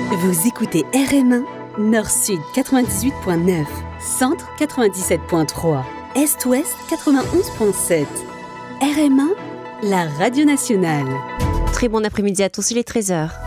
Vous écoutez RM1, Nord-Sud 98.9, Centre 97.3, Est-Ouest 91.7. RM1, la radio nationale. Très bon après-midi à tous, il est 13h.